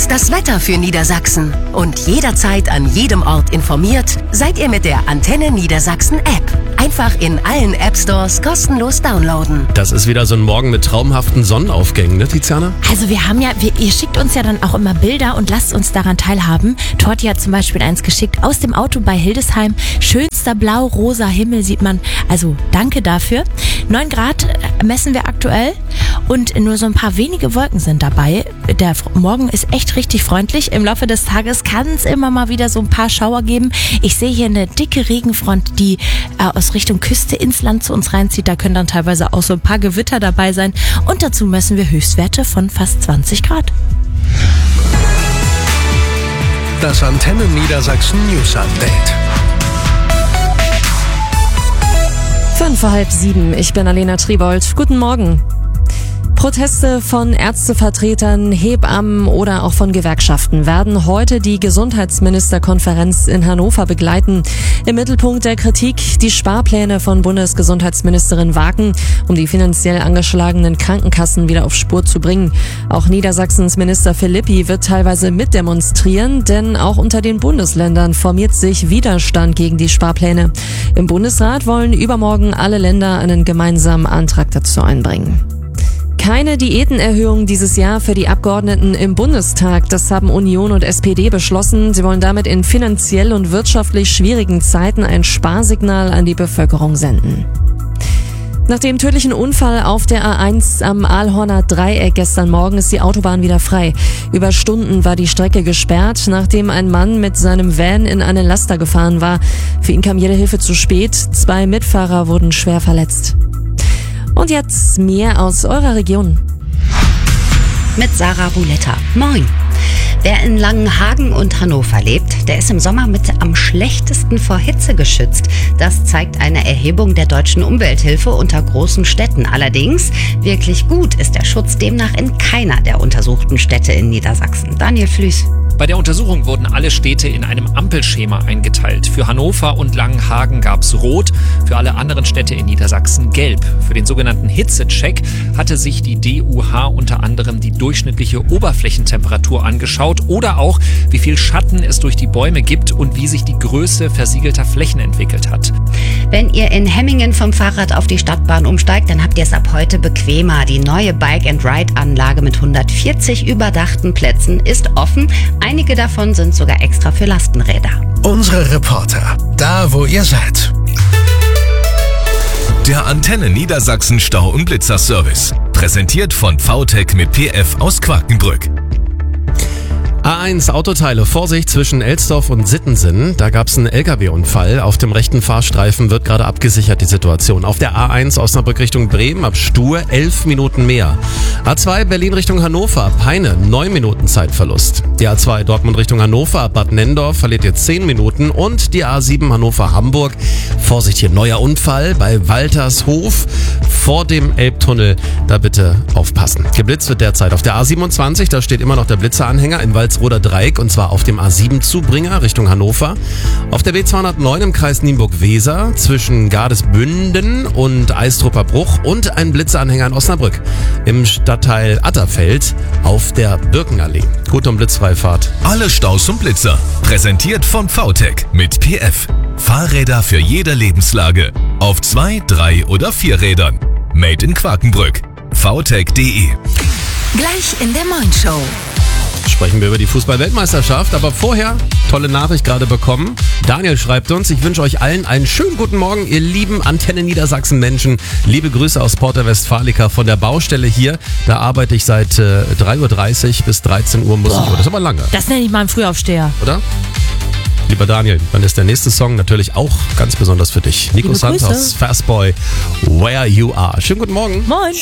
ist das Wetter für Niedersachsen? Und jederzeit an jedem Ort informiert seid ihr mit der Antenne Niedersachsen App. Einfach in allen App-Stores kostenlos downloaden. Das ist wieder so ein Morgen mit traumhaften Sonnenaufgängen, ne, Tiziana? Also ihr schickt uns ja dann auch immer Bilder und lasst uns daran teilhaben. Torti hat zum Beispiel eins geschickt aus dem Auto bei Hildesheim. Schönster blau-rosa Himmel sieht man. Also danke dafür. 9 Grad messen wir aktuell und nur so ein paar wenige Wolken sind dabei. Der Morgen ist echt richtig freundlich. Im Laufe des Tages kann es immer mal wieder so ein paar Schauer geben. Ich sehe hier eine dicke Regenfront, die aus Richtung Küste ins Land zu uns reinzieht. Da können dann teilweise auch so ein paar Gewitter dabei sein. Und dazu messen wir Höchstwerte von fast 20 Grad. Das Antenne Niedersachsen News Update. 6:05. Ich bin Alena Tribold. Guten Morgen. Proteste von Ärztevertretern, Hebammen oder auch von Gewerkschaften werden heute die Gesundheitsministerkonferenz in Hannover begleiten. Im Mittelpunkt der Kritik die Sparpläne von Bundesgesundheitsministerin Wagen, um die finanziell angeschlagenen Krankenkassen wieder auf Spur zu bringen. Auch Niedersachsens Minister Philippi wird teilweise mitdemonstrieren, denn auch unter den Bundesländern formiert sich Widerstand gegen die Sparpläne. Im Bundesrat wollen übermorgen alle Länder einen gemeinsamen Antrag dazu einbringen. Keine Diätenerhöhung dieses Jahr für die Abgeordneten im Bundestag. Das haben Union und SPD beschlossen. Sie wollen damit in finanziell und wirtschaftlich schwierigen Zeiten ein Sparsignal an die Bevölkerung senden. Nach dem tödlichen Unfall auf der A1 am Aalhorner Dreieck gestern Morgen ist die Autobahn wieder frei. Über Stunden war die Strecke gesperrt, nachdem ein Mann mit seinem Van in einen Laster gefahren war. Für ihn kam jede Hilfe zu spät. 2 Mitfahrer wurden schwer verletzt. Und jetzt mehr aus eurer Region. Mit Sarah Buletta. Moin. Wer in Langenhagen und Hannover lebt, der ist im Sommer mit am schlechtesten vor Hitze geschützt. Das zeigt eine Erhebung der Deutschen Umwelthilfe unter großen Städten. Allerdings, wirklich gut ist der Schutz demnach in keiner der untersuchten Städte in Niedersachsen. Daniel Flüß. Bei der Untersuchung wurden alle Städte in einem Ampelschema eingeteilt. Für Hannover und Langenhagen gab's Rot, für alle anderen Städte in Niedersachsen Gelb. Für den sogenannten Hitzecheck hatte sich die DUH unter anderem die durchschnittliche Oberflächentemperatur angeschaut oder auch, wie viel Schatten es durch die Bäume gibt und wie sich die Größe versiegelter Flächen entwickelt hat. Wenn ihr in Hemmingen vom Fahrrad auf die Stadtbahn umsteigt, dann habt ihr es ab heute bequemer. Die neue Bike-and-Ride-Anlage mit 140 überdachten Plätzen ist offen. Einige davon sind sogar extra für Lastenräder. Unsere Reporter, da wo ihr seid. Der Antenne Niedersachsen Stau- und Blitzerservice. Präsentiert von VTech mit PF aus Quakenbrück. A1 Autoteile, Vorsicht zwischen Elsdorf und Sittensen. Da gab es einen LKW-Unfall. Auf dem rechten Fahrstreifen wird gerade abgesichert die Situation. Auf der A1 Osnabrück Richtung Bremen ab Stur 11 Minuten mehr. A2 Berlin Richtung Hannover ab Heine 9 Minuten Zeitverlust. Die A2 Dortmund Richtung Hannover ab Bad Nendorf verliert jetzt 10 Minuten. Und die A7 Hannover-Hamburg. Vorsicht hier, neuer Unfall bei Waltershof vor dem Elbtunnel. Da bitte aufpassen. Geblitzt wird derzeit auf der A27. Da steht immer noch der Blitzeranhänger in Walsroder Dreieck und zwar auf dem A7-Zubringer Richtung Hannover. Auf der B209 im Kreis Nienburg-Weser zwischen Gardesbünden und Eistrupper Bruch und ein Blitzeranhänger in Osnabrück im Stadtteil Atterfeld auf der Birkenallee. Gute und blitzfreie Fahrt. Alle Staus und Blitzer. Präsentiert von VTech mit PF. Fahrräder für jede Lebenslage. Auf 2, 3 oder 4 Rädern. Made in Quakenbrück. VTech.de. Gleich in der Morning-Show. Sprechen wir über die Fußball-Weltmeisterschaft, aber vorher tolle Nachricht gerade bekommen. Daniel schreibt uns, ich wünsche euch allen einen schönen guten Morgen, ihr lieben Antenne Niedersachsen-Menschen. Liebe Grüße aus Porta Westfalica von der Baustelle hier. Da arbeite ich seit 3:30 Uhr bis 13 Uhr. Das ist aber lange. Das nenne ich mal einen Frühaufsteher. Oder? Lieber Daniel, dann ist der nächste Song natürlich auch ganz besonders für dich. Nico Santos, Fastboy, Where You Are. Schönen guten Morgen. Moin.